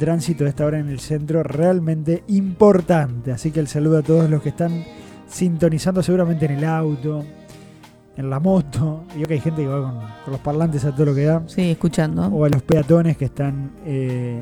tránsito a esta hora en el centro realmente importante. Así que el saludo a todos los que están sintonizando seguramente en el auto, en la moto. Yo que hay gente que va con los parlantes a todo lo que da. Sí, escuchando. O a los peatones que están